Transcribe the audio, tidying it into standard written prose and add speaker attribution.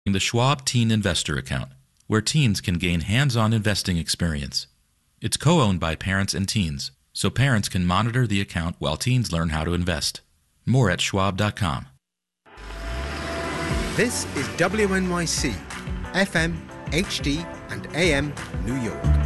Speaker 1: the Schwab Teen Investor Account, where teens can gain hands-on investing experience. It's co-owned by parents and teens, so parents can monitor the account while teens learn how to invest. More at schwab.com.
Speaker 2: This is WNYC, FM, HD and AM, New York.